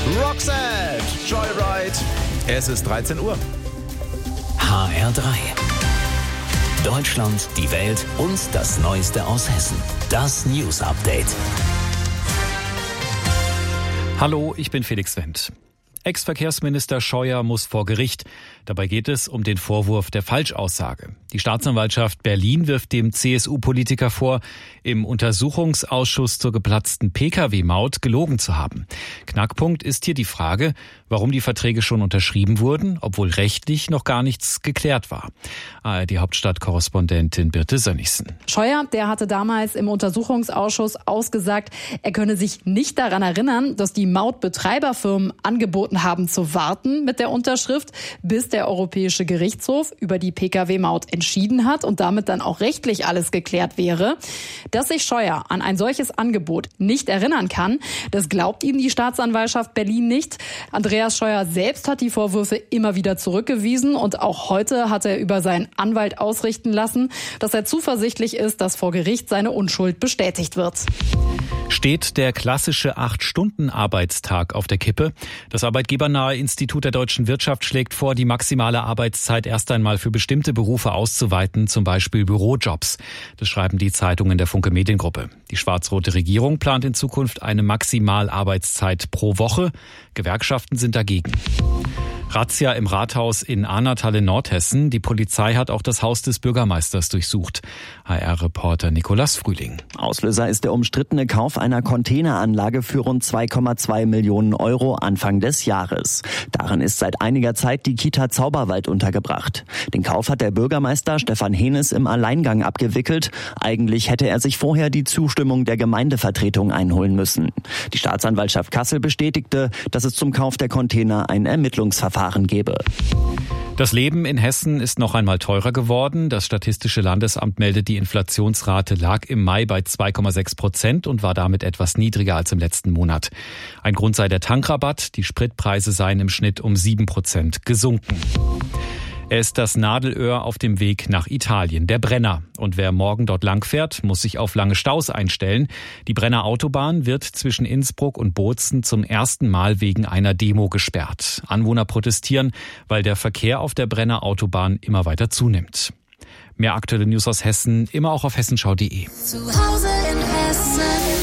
Roxette, Joyride. Es ist 13 Uhr. HR3. Deutschland, die Welt und das Neueste aus Hessen. Das News Update. Hallo, ich bin Felix Wendt. Ex-Verkehrsminister Scheuer muss vor Gericht. Dabei geht es um den Vorwurf der Falschaussage. Die Staatsanwaltschaft Berlin wirft dem CSU-Politiker vor, im Untersuchungsausschuss zur geplatzten Pkw-Maut gelogen zu haben. Knackpunkt ist hier die Frage, warum die Verträge schon unterschrieben wurden, obwohl rechtlich noch gar nichts geklärt war. ARD-Hauptstadt-Korrespondentin Birte Sönnigsen. Scheuer, der hatte damals im Untersuchungsausschuss ausgesagt, er könne sich nicht daran erinnern, dass die Mautbetreiberfirmen angeboten haben zu warten mit der Unterschrift, bis der Europäische Gerichtshof über die Pkw-Maut entschieden hat und damit dann auch rechtlich alles geklärt wäre. Dass sich Scheuer an ein solches Angebot nicht erinnern kann, das glaubt ihm die Staatsanwaltschaft Berlin nicht. Andreas Scheuer selbst hat die Vorwürfe immer wieder zurückgewiesen und auch heute hat er über seinen Anwalt ausrichten lassen, dass er zuversichtlich ist, dass vor Gericht seine Unschuld bestätigt wird. Steht der klassische 8-Stunden-Arbeitstag auf der Kippe? Das arbeitgebernahe Institut der deutschen Wirtschaft schlägt vor, die maximale Arbeitszeit erst einmal für bestimmte Berufe auszuweiten, zum Beispiel Bürojobs. Das schreiben die Zeitungen der Funke Mediengruppe. Die schwarz-rote Regierung plant in Zukunft eine Maximalarbeitszeit pro Woche. Gewerkschaften sind dagegen. Razzia im Rathaus in Ahnatal in Nordhessen. Die Polizei hat auch das Haus des Bürgermeisters durchsucht. HR-Reporter Nikolas Frühling. Auslöser ist der umstrittene Kauf einer Containeranlage für rund 2,2 Millionen Euro Anfang des Jahres. Darin ist seit einiger Zeit die Kita Zauberwald untergebracht. Den Kauf hat der Bürgermeister Stefan Hennes im Alleingang abgewickelt. Eigentlich hätte er sich vorher die Zustimmung der Gemeindevertretung einholen müssen. Die Staatsanwaltschaft Kassel bestätigte, dass es zum Kauf der Container ein Ermittlungsverfahren gebe. Das Leben in Hessen ist noch einmal teurer geworden. Das Statistische Landesamt meldet, die Inflationsrate lag im Mai bei 2,6% und war damit etwas niedriger als im letzten Monat. Ein Grund sei der Tankrabatt. Die Spritpreise seien im Schnitt um 7% gesunken. Er ist das Nadelöhr auf dem Weg nach Italien, der Brenner. Und wer morgen dort langfährt, muss sich auf lange Staus einstellen. Die Brenner Autobahn wird zwischen Innsbruck und Bozen zum ersten Mal wegen einer Demo gesperrt. Anwohner protestieren, weil der Verkehr auf der Brenner Autobahn immer weiter zunimmt. Mehr aktuelle News aus Hessen, immer auch auf hessenschau.de. Zu Hause in Hessen.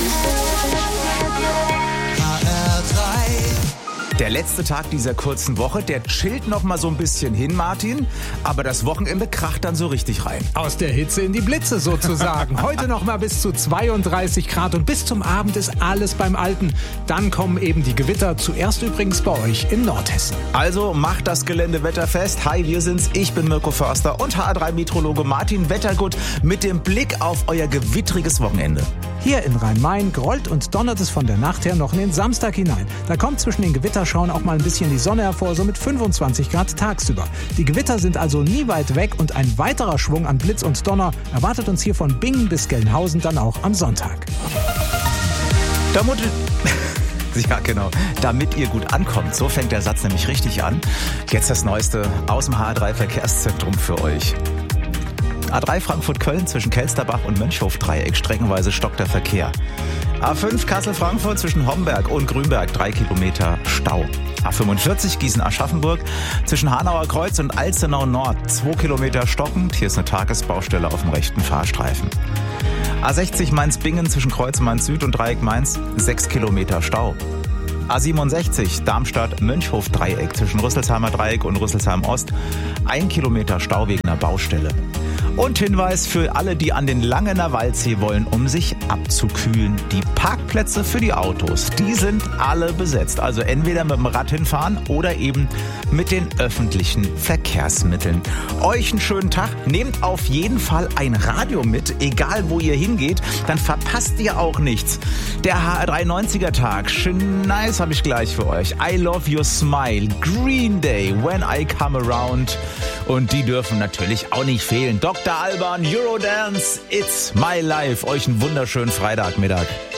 Der letzte Tag dieser kurzen Woche, der chillt noch mal so ein bisschen hin, Martin. Aber das Wochenende kracht dann so richtig rein. Aus der Hitze in die Blitze sozusagen. Heute noch mal bis zu 32 Grad und bis zum Abend ist alles beim Alten. Dann kommen eben die Gewitter, zuerst übrigens bei euch in Nordhessen. Also macht das Gelände wetterfest. Hi, wir sind's. Ich bin Mirko Förster und HR3-Meteorologe Martin Wettergut mit dem Blick auf euer gewittriges Wochenende. Hier in Rhein-Main grollt und donnert es von der Nacht her noch in den Samstag hinein. Da kommt zwischen den Gewitterschauen auch mal ein bisschen die Sonne hervor, so mit 25 Grad tagsüber. Die Gewitter sind also nie weit weg und ein weiterer Schwung an Blitz und Donner erwartet uns hier von Bingen bis Gelnhausen dann auch am Sonntag. Ja, genau. Damit ihr gut ankommt. So fängt der Satz nämlich richtig an. Jetzt das Neueste aus dem HR3-Verkehrszentrum für euch. A3 Frankfurt-Köln zwischen Kelsterbach und Mönchhof-Dreieck. Streckenweise stockt der Verkehr. A5 Kassel-Frankfurt zwischen Homberg und Grünberg. 3 Kilometer Stau. A45 Gießen-Aschaffenburg zwischen Hanauer Kreuz und Alzenau Nord. 2 Kilometer stockend. Hier ist eine Tagesbaustelle auf dem rechten Fahrstreifen. A60 Mainz-Bingen zwischen Kreuz Mainz Süd und Dreieck Mainz. 6 Kilometer Stau. A67 Darmstadt-Mönchhof-Dreieck zwischen Rüsselsheimer Dreieck und Rüsselsheim Ost. 1 Kilometer Stau wegen einer Baustelle. Und Hinweis für alle, die an den Langener Waldsee wollen, um sich abzukühlen. Die Parkplätze für die Autos, die sind alle besetzt. Also entweder mit dem Rad hinfahren oder eben mit den öffentlichen Verkehrsmitteln. Euch einen schönen Tag. Nehmt auf jeden Fall ein Radio mit, egal wo ihr hingeht. Dann verpasst ihr auch nichts. Der HR3 90er Tag. Schön nice habe ich gleich für euch. I Love Your Smile. Green Day. When I Come Around. Und die dürfen natürlich auch nicht fehlen. Dr. Alban, Eurodance, It's My Life. Euch einen wunderschönen Freitagmittag.